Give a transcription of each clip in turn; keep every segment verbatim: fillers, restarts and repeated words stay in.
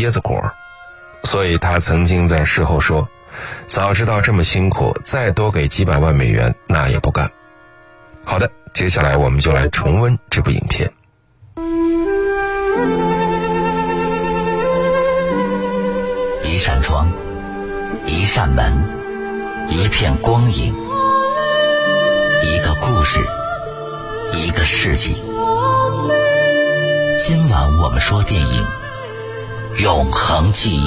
椰子果，所以他曾经在事后说，早知道这么辛苦，再多给几百万美元那也不干。好的，接下来我们就来重温这部影片。 一扇窗，一扇门，一片光影，一个故事，一个世纪。今晚我们说电影《永恒记忆》。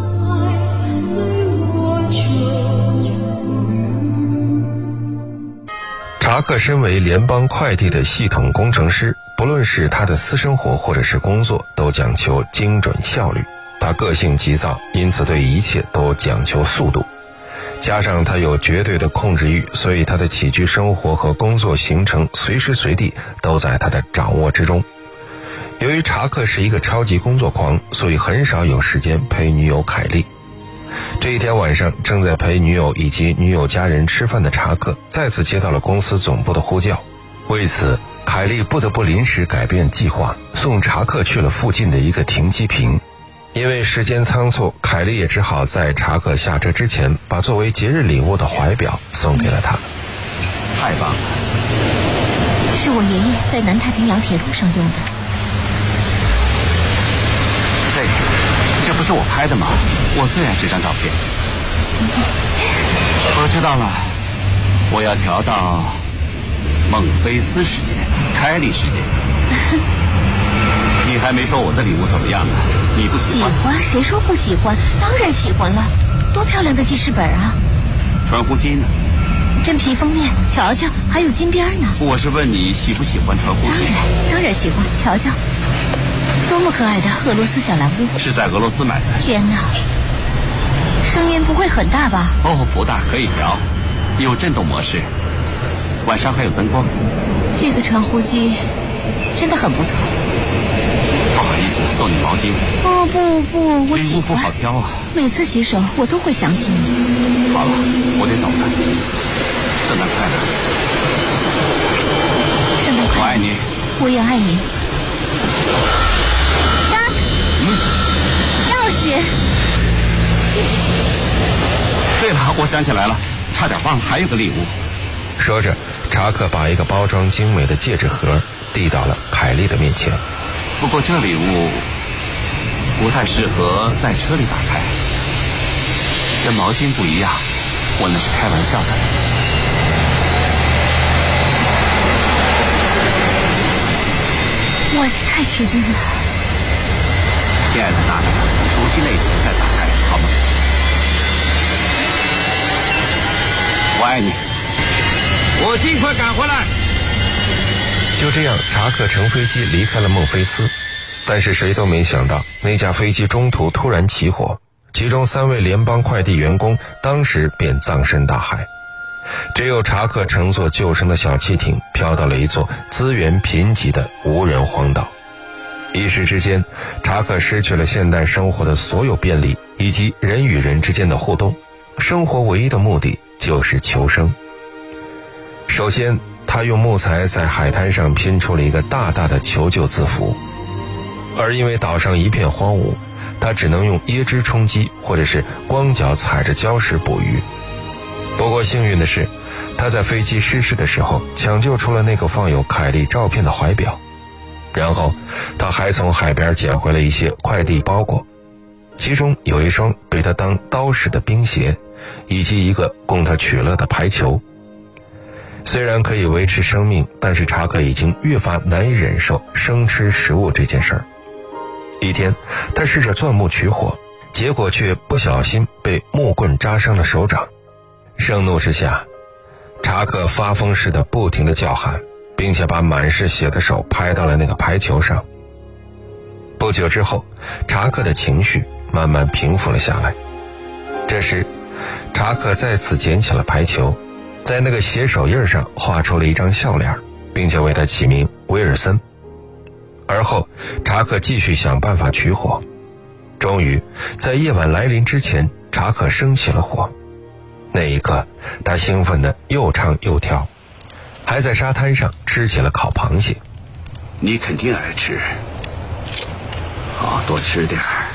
查克身为联邦快递的系统工程师，不论是他的私生活或者是工作，都讲求精准效率。他个性急躁，因此对一切都讲求速度。加上他有绝对的控制欲，所以他的起居生活和工作行程随时随地都在他的掌握之中。由于查克是一个超级工作狂，所以很少有时间陪女友凯莉。这一天晚上，正在陪女友以及女友家人吃饭的查克再次接到了公司总部的呼叫。为此，凯莉不得不临时改变计划，送查克去了附近的一个停机坪。因为时间仓促，凯莉也只好在查克下车之前，把作为节日礼物的怀表送给了他。 太棒了， 是我爷爷在南太平洋铁路上用的。 这个，这不是我拍的吗？我最爱这张照片。我知道了，我要调到孟菲斯时间，凯莉时间。你还没说我的礼物怎么样呢？你不喜欢？ 喜欢？谁说不喜欢？当然喜欢了，多漂亮的记事本啊！ 传呼机呢？ 真皮封面，瞧瞧，还有金边呢。 我是问你喜不喜欢传呼机？ 当然，当然喜欢。瞧瞧，多么可爱的俄罗斯小蓝屋！ 是在俄罗斯买的。 天哪，声音不会很大吧？ 哦，不大，可以调，有震动模式，晚上还有灯光。 这个传呼机真的很不错。 不好意思，送你毛巾。 哦不不，我喜欢。 礼物不好挑啊。 每次洗手我都会想起你。 好了，我得走了。圣诞快乐。 圣诞快乐。 我爱你。 我也爱你。扎克。 嗯。 钥匙。谢谢。 对了，我想起来了，差点忘了，还有个礼物。 说着，查克把一个包装精美的戒指盒递到了凯莉的面前。 不过这礼物不太适合在车里打开，跟毛巾不一样，我那是开玩笑的。 我太吃惊了。 亲爱的娜娜，除夕那天再打开好吗？我爱你，我尽快赶回来。 就这样，查克乘飞机离开了孟菲斯，但是谁都没想到，那架飞机中途突然起火，其中三位联邦快递员工当时便葬身大海。只有查克乘坐救生的小汽艇飘到了一座资源贫瘠的无人荒岛。一时之间，查克失去了现代生活的所有便利以及人与人之间的互动，生活唯一的目的就是求生。首先，他用木材在海滩上拼出了一个大大的求救字符，而因为岛上一片荒芜，他只能用椰汁充饥，或者是光脚踩着礁石捕鱼。不过幸运的是，他在飞机失事的时候抢救出了那个放有凯莉照片的怀表，然后他还从海边捡回了一些快递包裹，其中有一双被他当刀使的冰鞋，以及一个供他取乐的排球。虽然可以维持生命，但是查克已经越发难以忍受生吃食物这件事儿。一天，他试着钻木取火，结果却不小心被木棍扎伤了手掌。盛怒之下，查克发疯似的不停地叫喊，并且把满是血的手拍到了那个排球上。不久之后，查克的情绪慢慢平复了下来。这时，查克再次捡起了排球，在那个血手印上画出了一张笑脸，并且为他起名威尔森。而后，查克继续想办法取火。终于，在夜晚来临之前，查克生起了火。那一刻，他兴奋得又唱又跳，还在沙滩上吃起了烤螃蟹。 你肯定爱吃，好，多吃点儿。